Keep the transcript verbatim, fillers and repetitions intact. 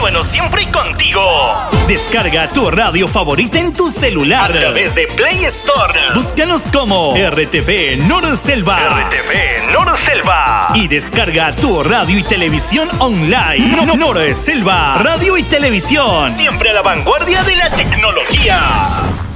Llévanos siempre contigo. Descarga tu radio favorita en tu celular a través de Play Store. Búscanos como R T V Norselva. R T V Norselva. Y descarga tu radio y televisión online. No, Norselva. Radio y televisión. Siempre a la vanguardia de la tecnología.